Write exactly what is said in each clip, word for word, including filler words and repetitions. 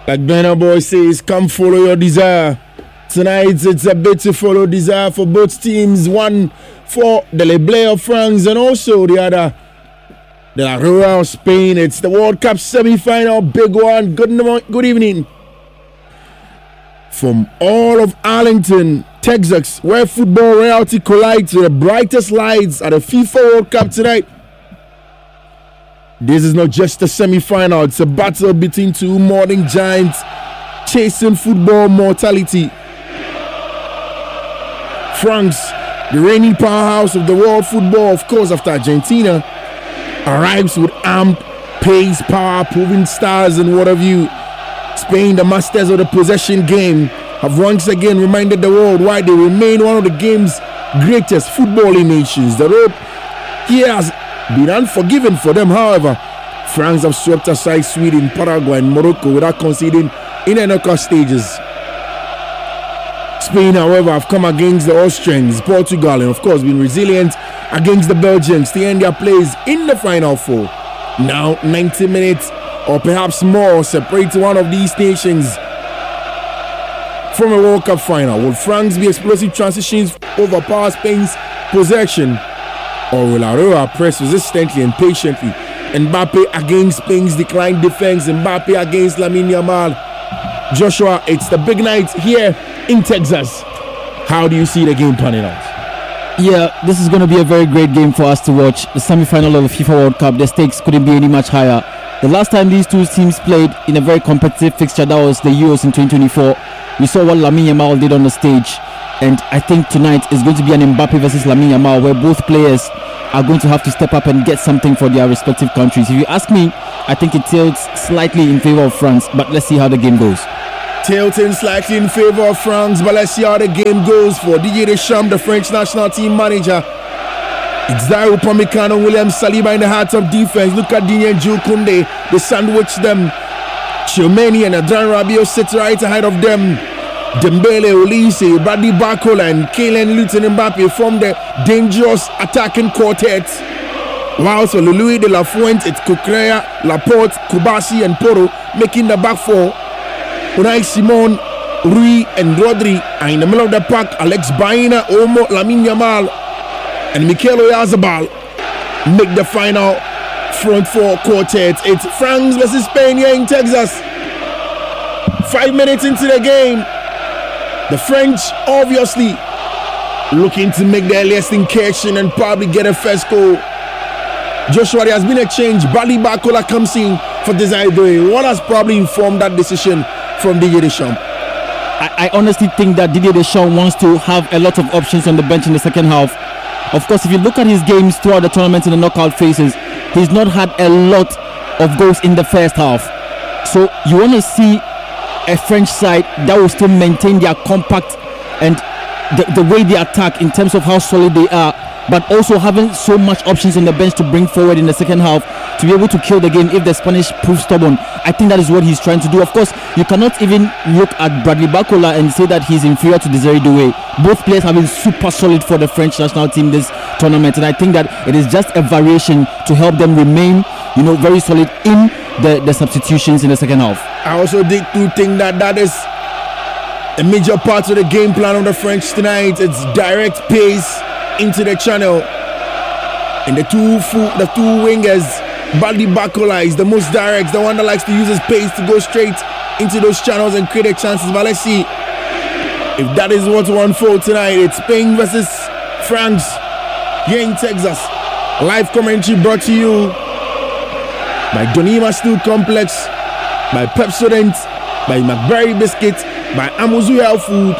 Like Burna Boy says, come follow your desire. Tonight it's a bit to follow desire for both teams. One for the Le Bleu of France and also the other, the La Roya of Spain. It's the World Cup semi-final, big one. Good, good evening. From all of Arlington, Texas, where football reality collides with the brightest lights at the FIFA World Cup tonight. This is not just a semi-final, it's a battle between two modern giants chasing football mortality. France, the reigning powerhouse of the world football, of course, after Argentina, arrives with armed, pace, power, proven stars and what have you. Spain, the masters of the possession game, have once again reminded the world why they remain one of the game's greatest footballing nations. The road here has been unforgiving for them, however. France have swept aside Sweden, Paraguay and Morocco without conceding in the knockout stages. Spain, however, have come against the Austrians, Portugal and of course been resilient against the Belgians to end their plays in the final four. Now ninety minutes or perhaps more separate one of these nations from a World Cup final. Will France be explosive transitions overpower Spain's possession, or will La Roya press resistantly and patiently? Mbappe against Spain's declined defense. Mbappe against Lamine Yamal. Joshua, it's the big night here in Texas. How do you see the game panning out? Yeah, this is going to be a very great game for us to watch. The semi-final of the FIFA World Cup, the stakes couldn't be any much higher. The last time these two teams played in a very competitive fixture, that was the Euros in twenty twenty-four. We saw what Lamine Yamal did on the stage. And I think tonight is going to be an Mbappe versus Lamine Yamal, where both players are going to have to step up and get something for their respective countries. If you ask me, I think it tilts slightly in favor of France, but let's see how the game goes. Tilting slightly in favor of France, but let's see how the game goes for Didier Deschamps, the French national team manager. It's Dayot Upamecano, William Saliba in the heart of defense. Look at Digne and Jules Koundé. They sandwich them. Tchouameni and Adrien Rabiot sit right ahead of them. Dembele, Olise, Bradley Barcola and Kylian Mbappe form the dangerous attacking quartet. Whilst for Louis de la Fuente, it's Cucurella, Laporte, Kubasi and Porro making the back four. Unai Simon, Rui and Rodri are in the middle of the pack. Alex Baena, Olmo, Lamine Yamal and Mikel Oyarzabal make the final front four quartet. It's France versus Spain here in Texas. Five minutes into the game, the French obviously looking to make the earliest incursion and probably get a first goal. Joshua, there has been a change. Bradley Barcola comes in for Desire Doué. What has probably informed that decision from Didier Deschamps? I, I honestly think that Didier Deschamps wants to have a lot of options on the bench in the second half. Of course, if you look at his games throughout the tournament in the knockout phases, he's not had a lot of goals in the first half. So you want to see a French side that will still maintain their compact and the, the way they attack in terms of how solid they are, but also having so much options on the bench to bring forward in the second half to be able to kill the game if the Spanish prove stubborn. I think that is what he's trying to do. Of course, you cannot even look at Bradley Barcola and say that he's inferior to Desiré Doué. Both players have been super solid for the French national team this tournament, and I think that it is just a variation to help them remain, you know, very solid in the, the substitutions in the second half. I also do think that that is a major part of the game plan of the French tonight. It's direct pace into the channel, and the two full, the two wingers, Bradley Barcola is the most direct, the one that likes to use his pace to go straight into those channels and create chances. But let's see if that is what will unfold tonight. It's Spain versus France here in Texas. Live commentary brought to you by Donima Steel Complex, by Pepsodent, by McBerry Biscuit, by Amuzu Health Food.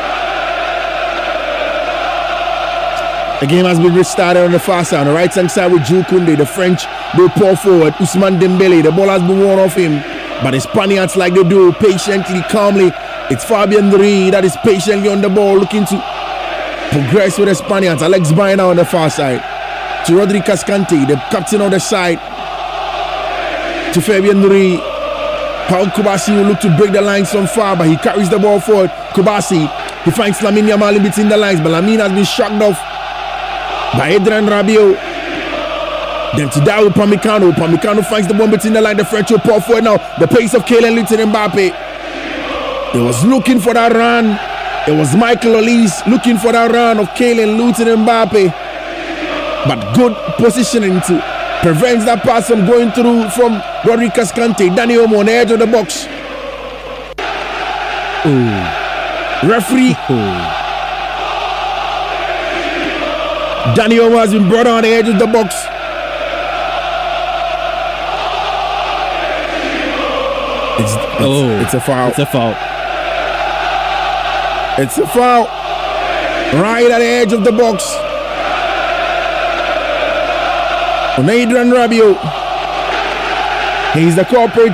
The game has been restarted on the far side, on the right hand side with Jules Koundé. The French, they pour forward. Ousmane Dembele, the ball has been worn off him. But the Spaniards, like they do, patiently, calmly. It's Fabien Ruiz that is patiently on the ball, looking to progress with the Spaniards. Alex Baena on the far side. To Rodri Cascante, the captain on the side. To Fabien Ruiz. Paul Kubasi will look to break the lines from far, but he carries the ball forward. Kubasi, he finds Lamine Yamal in between the lines, but Lamine has been shocked off by Adrien Rabiot. Then to Dayot Upamecano. Upamecano finds the one between the line. The French will pour forward now. The pace of Kylian Mbappe. He was looking for that run. It was Michael Olise looking for that run of Kylian Luton Mbappe. But good positioning to prevent that pass from going through from Rodri Cascante. Dani Olmo on the edge of the box. Ooh. Referee. Ooh. Dani Olmo has been brought on the edge of the box. It's, it's, oh, it's a foul. It's a foul. It's a foul. Right at the edge of the box. On Adrien Rabiot. He's the culprit.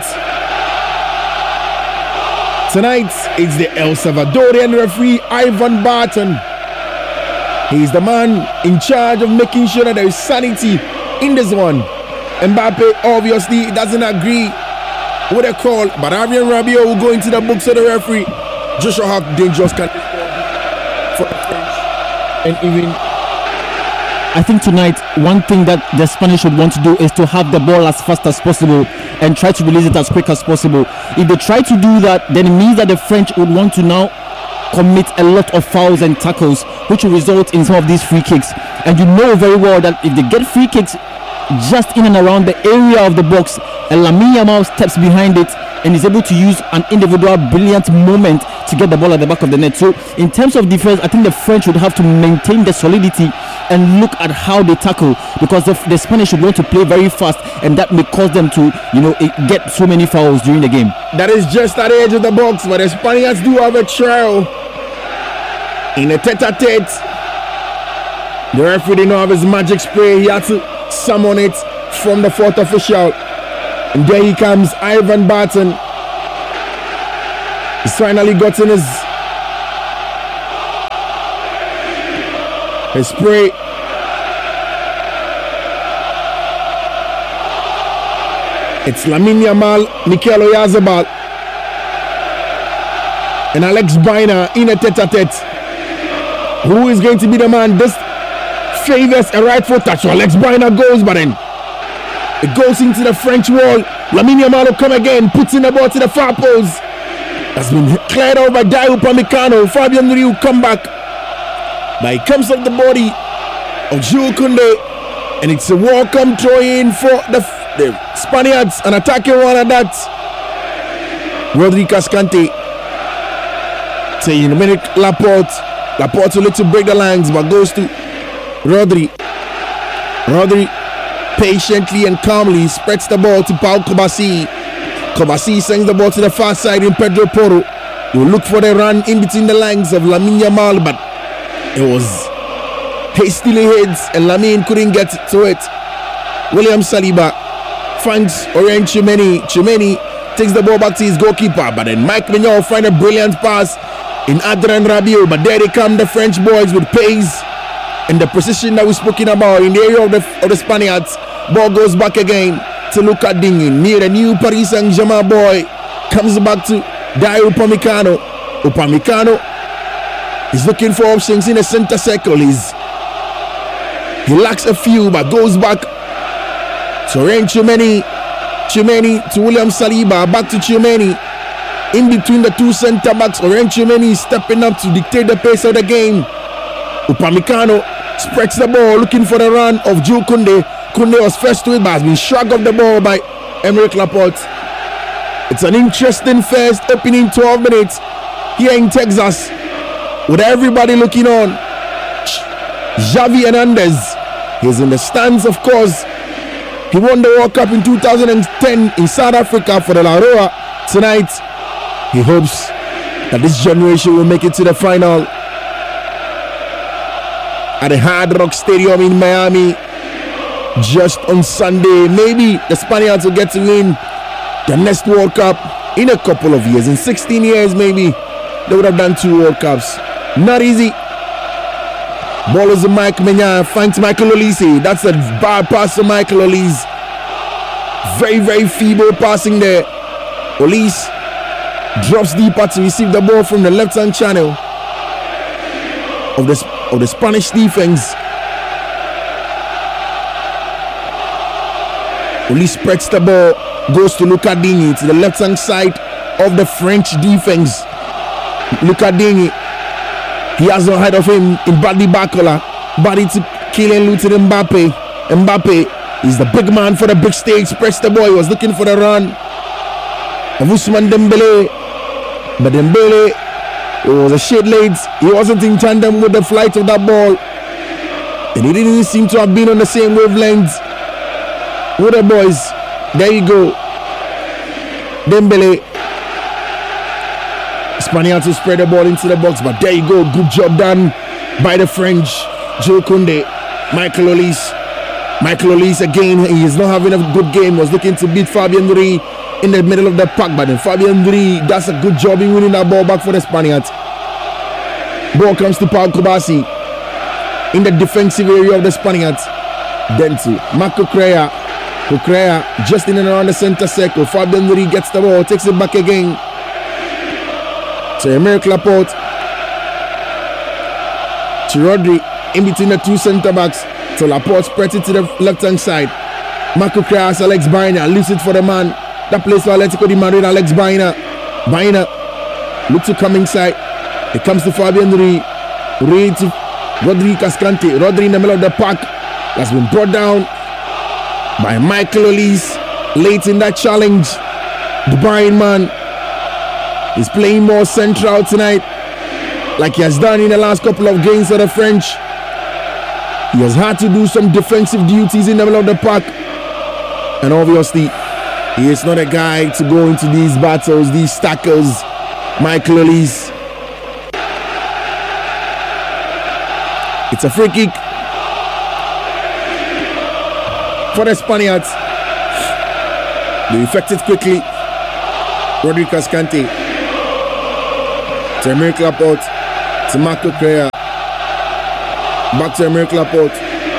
Tonight, it's the El Salvadorian referee, Ivan Barton. He's the man in charge of making sure that there is sanity in this one. Mbappe obviously doesn't agree with a call, but Adrien Rabiot will go into the books of the referee. Just show how dangerous can this ball be for the French. And even, I think tonight, one thing that the Spanish would want to do is to have the ball as fast as possible and try to release it as quick as possible. If they try to do that, then it means that the French would want to now commit a lot of fouls and tackles, which will result in some of these free kicks. And you know very well that if they get free kicks just in and around the area of the box, and Lamine Yamal steps behind it and is able to use an individual brilliant moment to get the ball at the back of the net. So in terms of defense, I think the French would have to maintain the solidity and look at how they tackle, because the, the Spanish would want to play very fast, and that may cause them to, you know, get so many fouls during the game. That is just at the edge of the box, but the Spaniards do have a trial in a tete-a-tete. The referee didn't have his magic spray. He had to summon it from the fourth official. And there he comes, Ivan Barton. He's finally gotten his his spray. It's Lamine Yamal, Mikel Oyarzabal, and Alex Baena in a tete-a-tete. Who is going to be the man? This favors a right foot touch. So Alex Baena goes, but then it goes into the French wall. Lamine Yamal will come again, puts in the ball to the far post. That's been cleared out by Dayot Upamecano. Fabian Ruiz come back, but he comes off the body of Jules Koundé, and it's a welcome throw in for the, the Spaniards, an attacking one at that. Rodri Cascante saying Dominic Laporte. Laporte will to break the lines, but goes to Rodri. Rodri patiently and calmly spreads the ball to Paul Kobasi. Kobasi sends the ball to the far side in Pedro Porro. He will look for the run in between the lines of Lamine Yamal, but it was hastily hit and Lamine couldn't get to it. William Saliba finds Aurélien Tchouameni. Tchouameni takes the ball back to his goalkeeper, but then Mike Maignan finds a brilliant pass in Adrien Rabiot. But there they come, the French boys, with pace and the precision that we're speaking about in the area of the, of the Spaniards. Ball goes back again to Lucas Digne near the new Paris Saint-Germain boy. Comes back to Dayot Upamecano. Upamecano is looking for options in the center circle. He's, he lacks a few, but goes back to Aurélien Tchouameni. Tchouameni to William Saliba. Back to Tchouameni. In between the two center backs, Aurélien Tchouameni is stepping up to dictate the pace of the game. Upamecano spreads the ball, looking for the run of Jules Koundé. Koundé was first to it, but has been shrugged off the ball by Aymeric Laporte. It's an interesting first opening twelve minutes here in Texas, with everybody looking on. Xavi Hernandez, he's in the stands, of course. He won the World Cup in two thousand ten in South Africa for the La Roa. Tonight, he hopes that this generation will make it to the final at the Hard Rock Stadium in Miami just on Sunday. Maybe the Spaniards will get to win the next World Cup in a couple of years. In sixteen years, maybe they would have done two World Cups. Not easy. Ball is to Mike Maignan, finds Michael Olise. That's a bad pass to Michael Olise. Very, very feeble passing there. Olise drops deeper to receive the ball from the left-hand channel of the, of the Spanish defense. Olise spreads the ball, goes to Lucas Digne to the left-hand side of the French defense. Look at Dingy. He has no head of him in Bradley Barcola. Body to Kylian Luton Mbappe. Mbappe is the big man for the big stage. Press the boy. Was looking for the run of Ousmane Dembele. But Dembele, it was a shade late. He wasn't in tandem with the flight of that ball. And he didn't seem to have been on the same wavelength with the boys. There you go. Dembele. Spaniard to spread the ball into the box. But there you go. Good job done by the French. Joe Koundé. Michael Olise. Michael Olise again. He is not having a good game. Was looking to beat Fabien Ruiz in the middle of the pack. But then Fabien Ruiz does a good job in winning that ball back for the Spaniards. Ball comes to Paul Kubasi in the defensive area of the Spaniards. Then to Marco Correa. Correa just in and around the center circle. Fabien Ruiz gets the ball, takes it back again to Aymeric Laporte, to Rodri in between the two center backs. So Laporte spreads it to the left hand side. Marco Correa has Alex Baena, leaves it for the man that plays for Atletico de Madrid, Alex Baena. Baena looks to come inside. It comes to Fabien Ruiz. Ruiz to Rodri Cascante. Rodri in the middle of the pack has been brought down by Michael Olise late in that challenge. The Bayern man is playing more central tonight, like he has done in the last couple of games for the French. He has had to do some defensive duties in the middle of the pack, and obviously he is not a guy to go into these battles, these tackles. Michael Olise. It's a free kick for the Spaniards. They effect it quickly. Rodri Cascante to Aymeric Laporte, to Marco Correa, back to Aymeric Laporte,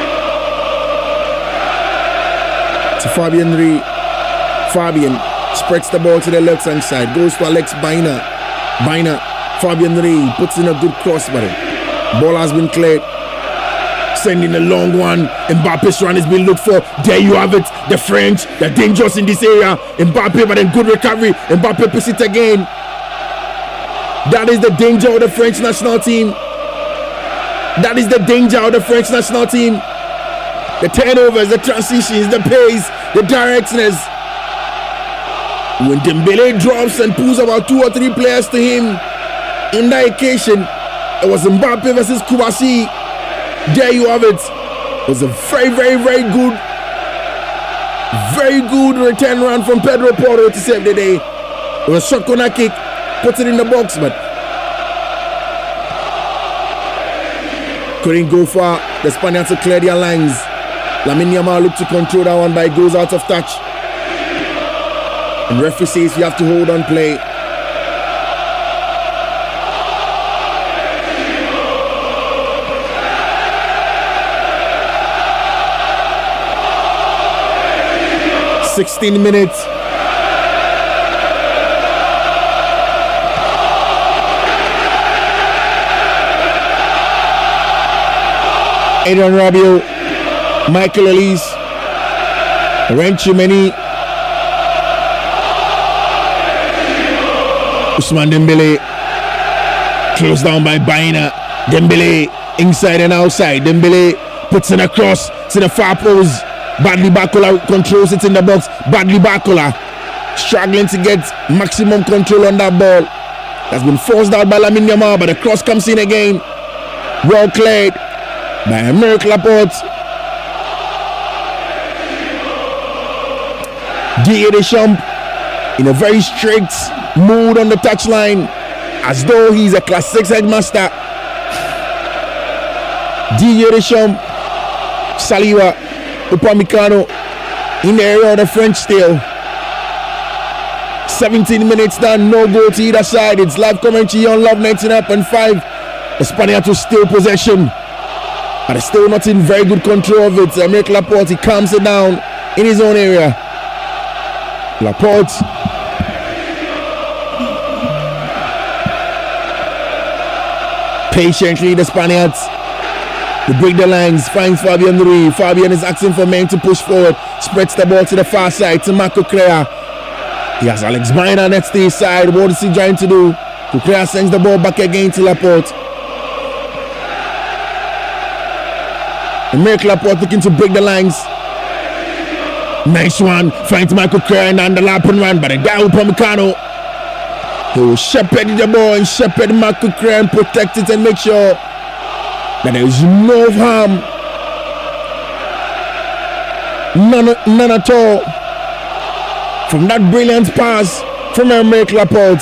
to Fabien Ruiz. Fabien spreads the ball to the left hand side, goes to Alex Baena. Baena, Fabien Ruiz puts in a good cross, but the ball has been cleared. Sending a long one. Mbappe's run is being looked for. There you have it. The French, they're dangerous in this area. Mbappe, but then good recovery. Mbappe puts it again. That is the danger of the French national team. That is the danger of the French national team. The turnovers, the transitions, the pace, the directness. When Dembele drops and pulls about two or three players to him, in that occasion, it was Mbappe versus Kubasi. There you have it. It was a very, very, very good, very good return run from Pedro Porro to save the day. It was a shot corner kick, puts it in the box, but couldn't go far. The Spaniards to clear their lines. Lamine Yamal looked to control that one, but it goes out of touch. And referee says you have to hold on play. sixteen minutes. Adrien Rabiot, Michael Olise, Tchouameni, Ousmane Dembele, closed down by Baena. Dembele inside and outside. Dembele puts in a cross to the far post. Bradley Barcola controls it in the box. Bradley Barcola struggling to get maximum control on that ball. Has been forced out by Lamine Yamal, but the cross comes in again. Well cleared by Aymeric Laporte. Didier Deschamps in a very strict mood on the touchline, as though he's a class six headmaster. Didier Deschamps, Saliba, Upamecano in the area of the French still. seventeen minutes done, no goal to either side. It's live commentary on Love ninety-nine point five. The Spaniards with still possession, but they're still not in very good control of it. Aymeric Laporte, he calms it down in his own area. Laporte patiently, the Spaniards, they break the lines, finds Fabien Ruiz. Fabien is asking for men to push forward, spreads the ball to the far side to Marco Correa. He has Alex Baena next to his side. What is he trying to do? Kukurea sends the ball back again to Laporte. Aymeric Laporte looking to break the lines. Nice one. Finds Michael Kukurea and the lap and run, but a down Upamecano. He will shepherd the ball and shepherd Michael Kukurea and protect it and make sure that there is no harm. None, none at all. From that brilliant pass from Aymeric Laporte.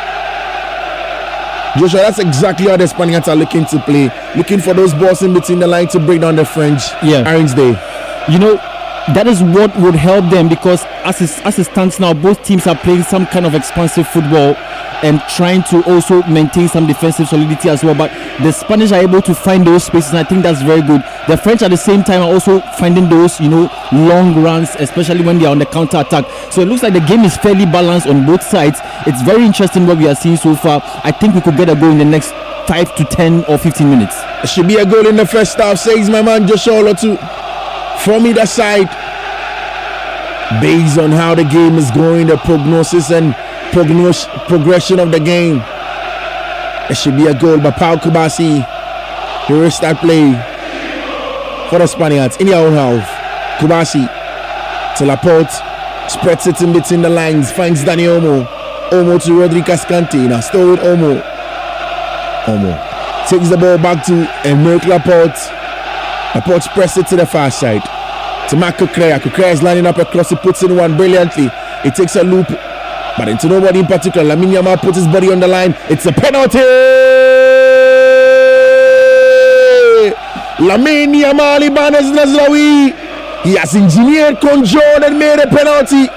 Joshua, that's exactly how the Spaniards are looking to play. Looking for those balls in between the line to break down the French. Yeah. Iron's Day. You know, that is what would help them, because as it, as it stands now, both teams are playing some kind of expansive football and trying to also maintain some defensive solidity as well. But the Spanish are able to find those spaces, and I think that's very good. The French at the same time are also finding those, you know, long runs, especially when they are on the counter attack. So it looks like the game is fairly balanced on both sides. It's very interesting what we are seeing so far. I think we could get a goal in the next five to ten or fifteen minutes. It should be a goal in the first half, says my man Joshua Olotu. From either side, based on how the game is going, the prognosis and prognos- progression of the game, it should be a goal by Pau Kubasi. He will start play for the Spaniards in their own half. Kubasi to Laporte, spreads it in between the lines, finds Dani Olmo. Olmo to Rodri Cascante. Now still with Olmo. Olmo takes the ball back to Aymeric Laporte. Laporte press it to the far side to Marc Kukurea. Kukurea is lining up across. He puts in one brilliantly. It takes a loop, but into nobody in particular. Lamine Yamal puts his body on the line. It's a penalty. Lamine Yamal Ibanez Nazraoui. He has engineered, conjured, and made a penalty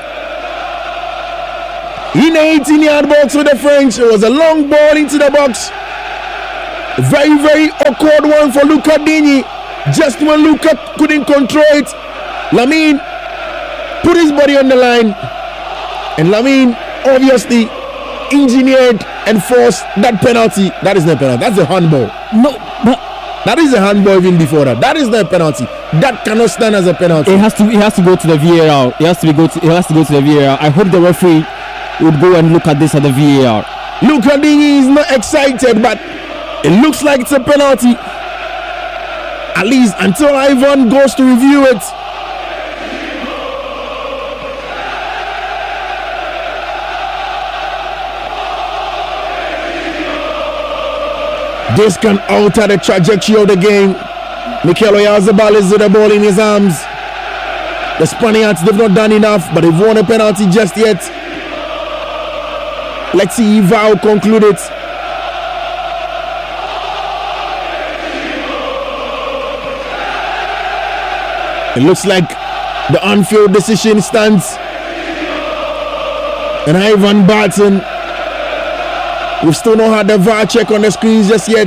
in the eighteen-yard box for the French. It was a long ball into the box. A very, very awkward one for Luca Digne. Just when Luca couldn't control it, Lamine put his body on the line, and Lamine obviously engineered and forced that penalty. That is not a penalty. That's a handball. No, but that is a handball even before that. That is not a penalty. That cannot stand as a penalty. It has to. It has to go to the V A R. It has to be go. To, it has to go to the V A R. I hope the referee would go and look at this at the V A R. Luca Digne is not excited, but it looks like it's a penalty. At least until Ivan goes to review it. This can alter the trajectory of the game. Mikel Oyarzabal is with the ball in his arms. The Spaniards, they've not done enough, but they've won a penalty just yet. Let's see if Val conclude it. It looks like the on-field decision stands. And Ivan Barton, we've still not had the V A R check on the screens just yet.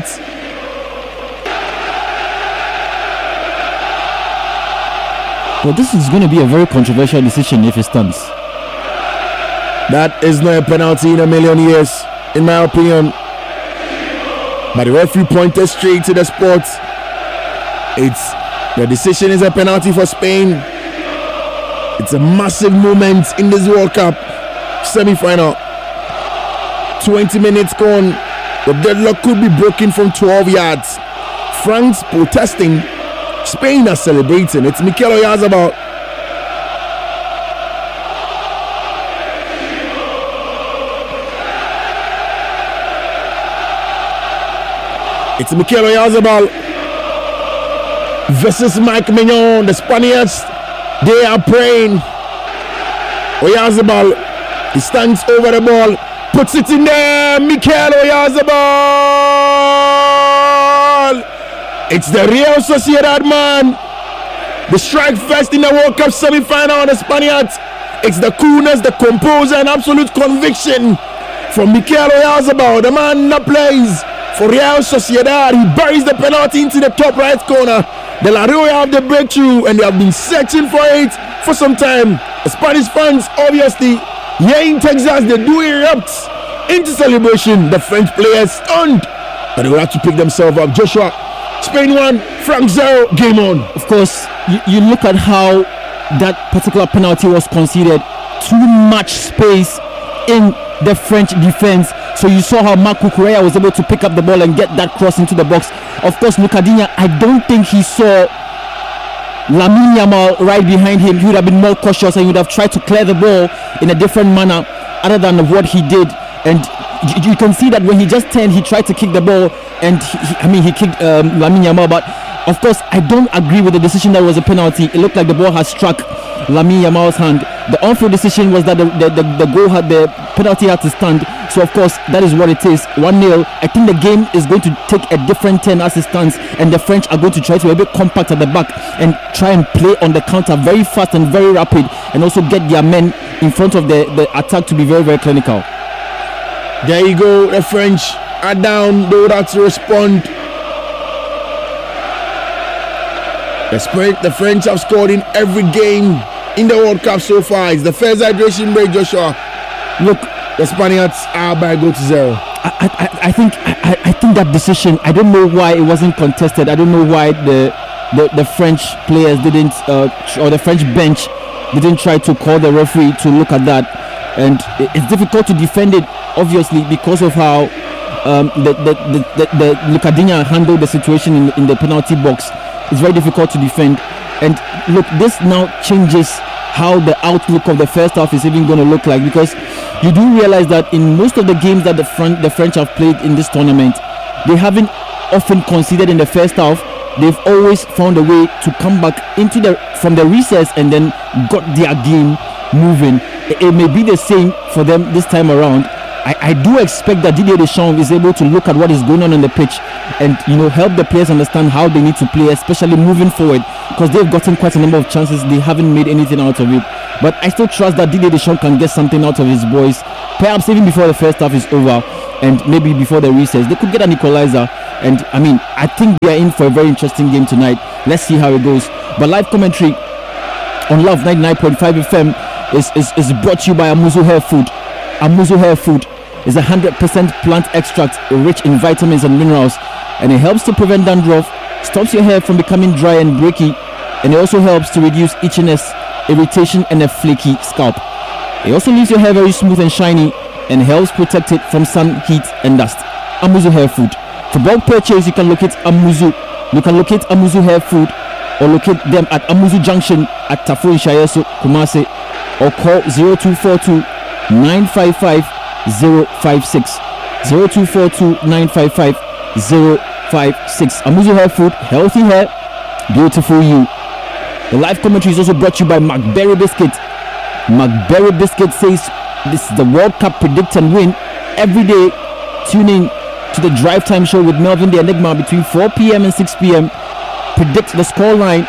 Well, this is going to be a very controversial decision if it stands. That is not a penalty in a million years, in my opinion. But the referee pointed straight to the spot. It's the decision is a penalty for Spain. It's a massive moment in this World Cup semi-final. twenty minutes gone. The deadlock could be broken from twelve yards. France protesting. Spain are celebrating. It's Mikel Oyarzabal. It's Mikel Oyarzabal versus Mike Maignan. The Spaniards, they are praying. Oyarzabal, he stands over the ball, puts it in there. Mikel Oyarzabal. It's the Real Sociedad man. The strike first in the World Cup semi-final on the Spaniards. It's the coolness, the composure, and absolute conviction from Mikel Oyarzabal. The man that plays for Real Sociedad. He buries the penalty into the top right corner. The La Rioja have the breakthrough, and they have been searching for it for some time. The Spanish fans, obviously, here in Texas, they do erupt into celebration. The French players stunned, but they will have to pick themselves up. Joshua, Spain one, France zero, game on. Of course, you, you look at how that particular penalty was conceded. Too much space in the French defense. So you saw how Marc Cucurella was able to pick up the ball and get that cross into the box. Of course, Lucas Digne, I don't think he saw Lamine Yamal right behind him. He would have been more cautious and he would have tried to clear the ball in a different manner other than what he did. And you, you can see that when he just turned, he tried to kick the ball, and he, he, I mean he kicked um, Lamine Yamal. But of course, I don't agree with the decision that was a penalty. It looked like the ball had struck Lamine Yamal's hand. The on-field decision was that the, the, the, the goal had the penalty had to stand. So of course that is what it is. one nil. I think the game is going to take a different turn as it stands, and the French are going to try to be a bit compact at the back and try and play on the counter very fast and very rapid, and also get their men in front of the, the attack to be very very clinical. There you go. The French are down. They would have to respond. The, sprint, the French have scored in every game in the World Cup so far. It's the first hydration break, Joshua. Look, the Spaniards are by go to zero. I, I, I think I, I think that decision, I don't know why it wasn't contested. I don't know why the the, the French players didn't uh, or the French bench didn't try to call the referee to look at that. And it's difficult to defend it, obviously, because of how um, the the the, the, the Lucas Digne handled the situation in, in the penalty box. It's very difficult to defend. And look, this now changes how the outlook of the first half is even going to look like, because you do realize that in most of the games that the front the French have played in this tournament, they haven't often conceded in the first half. They've always found a way to come back into the from the recess and then got their game moving. It, it may be the same for them this time around. I, I do expect that Didier Deschamps is able to look at what is going on on the pitch and, you know, help the players understand how they need to play, especially moving forward, because they've gotten quite a number of chances. They haven't made anything out of it. But I still trust that Didier Deschamps can get something out of his boys, perhaps even before the first half is over and maybe before the recess. They could get an equalizer. And I mean, I think we are in for a very interesting game tonight. Let's see how it goes. But live commentary on Love ninety-nine point five F M is, is, is brought to you by Amuzu Hair Food. Amuzu Hair Food is one hundred percent plant extract rich in vitamins and minerals, and it helps to prevent dandruff, stops your hair from becoming dry and breaky, and it also helps to reduce itchiness, irritation, and a flaky scalp. It also leaves your hair very smooth and shiny and helps protect it from sun, heat, and dust. Amuzu Hair Food. For bulk purchase, you can locate Amuzu. You can locate Amuzu Hair Food or locate them at Amuzu Junction at Tafu Shayeso, Kumasi, or call zero two four two nine five five zero five six zero two four two nine five five zero five six. Amuzu Hair Food, healthy hair, beautiful you. The live commentary is also brought to you by McBerry Biscuit. McBerry Biscuit says this is the World Cup predict and win every day. Tune in to the Drive Time Show with Melvin the Enigma between four p.m. and six p.m. Predict the scoreline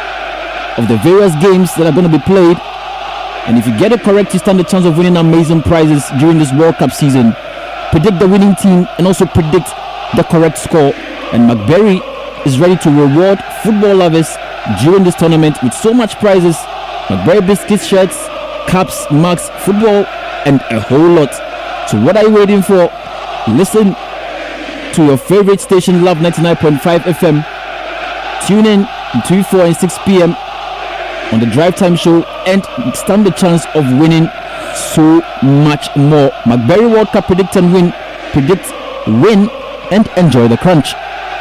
of the various games that are going to be played, and if you get it correct, you stand a chance of winning amazing prizes during this World Cup season. Predict the winning team and also predict the correct score. And McBerry is ready to reward football lovers during this tournament with so much prizes: McBerry biscuits, shirts, caps, mugs, football, and a whole lot. So what are you waiting for? Listen to your favorite station, Love ninety-nine point five F M. Tune in between four and six p.m. on the Drive Time Show and stand the chance of winning so much more. McBerry World Cup predict and win. Predict, win, and enjoy the crunch.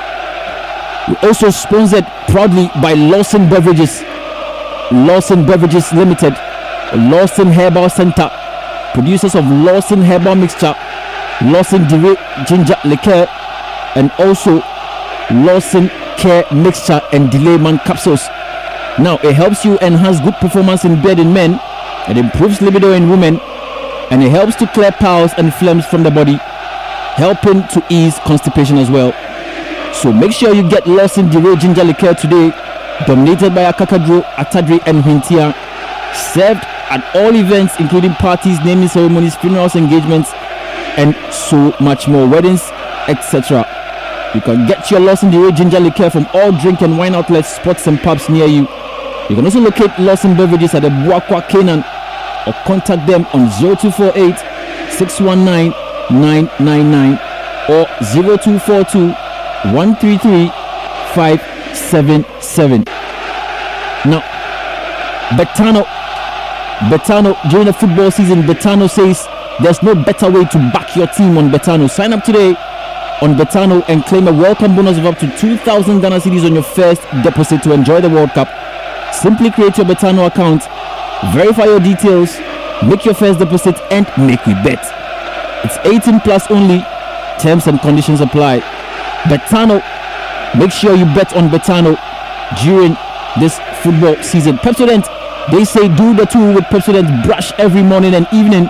We also sponsored proudly by Lawson Beverages. Lawson Beverages Limited, Lawson Herbal Center, producers of Lawson Herbal Mixture, Lawson Dire Ginger Liqueur, and also Lawson Care Mixture and Delayman Capsules. Now, it helps you enhance good performance in bed in men, it improves libido in women, and it helps to clear piles and phlegms from the body, helping to ease constipation as well. So make sure you get Lawson Dire Ginger Liqueur today, dominated by Akakadro, Atadri, and Hintia, served at all events including parties, naming ceremonies, funerals, engagements, and so much more, weddings, et cetera. You can get your Lawson Dire Ginger Liqueur from all drink and wine outlets, spots, and pubs near you. You can also locate Lawson Beverages at the Buakwa Canaan or contact them on zero two four eight six one nine nine nine nine or zero two four two one three three five seven seven. Now, Betano, Betano, during the football season, Betano says There's no better way to back your team on Betano. Sign up today on Betano and claim a welcome bonus of up to two thousand Ghana cedis on your first deposit to enjoy the World Cup. Simply create your Betano account, verify your details, make your first deposit, and make we bet. It's eighteen plus only. Terms and conditions apply. Betano, make sure you bet on Betano during this football season. Pepsodent, they say do the two with Pepsodent brush every morning and evening.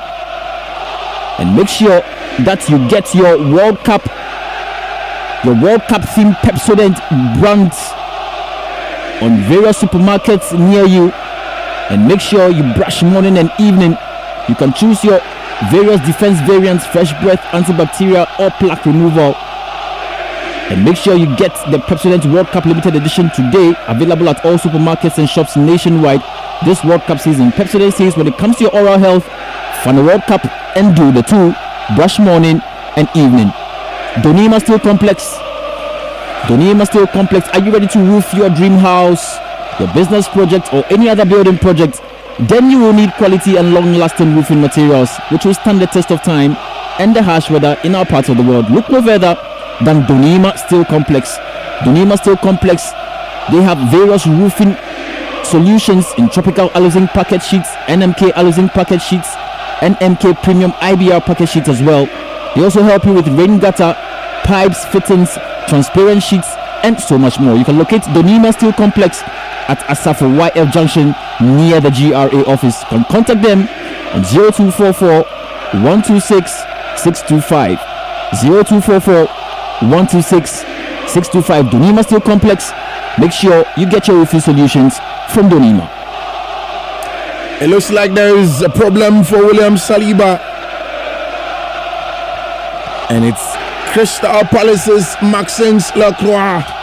And make sure that you get your World Cup, your World Cup themed Pepsodent brands on various supermarkets near you. And make sure you brush morning and evening. You can choose your various defense variants, fresh breath, antibacterial, or plaque removal. And make sure you get the Pepsodent World Cup Limited Edition today, available at all supermarkets and shops nationwide this World Cup season. Pepsodent says when it comes to your oral health, fund the World Cup and do the two, brush morning and evening. Donima Steel Complex. Donima Steel Complex. Are you ready to roof your dream house, your business project, or any other building project? Then you will need quality and long-lasting roofing materials which will stand the test of time and the harsh weather in our parts of the world. Look no further than Donima Steel Complex. Donima Steel Complex, they have various roofing solutions in tropical alu-zinc packet sheets, N M K alu-zinc packet sheets, N M K premium I B R packet sheets as well. They also help you with rain gutter, pipes, fittings, transparent sheets, and so much more. You can locate Donima Steel Complex at Asafo Y F Junction near the G R A office. Con- contact them on zero two four four, one two six, six two five. zero two four four, one two six, six two five. Donima Steel Complex. Make sure you get your roofing solutions from Donima. It looks like there is a problem for William Saliba. And it's Crystal Palace's Maxence Lacroix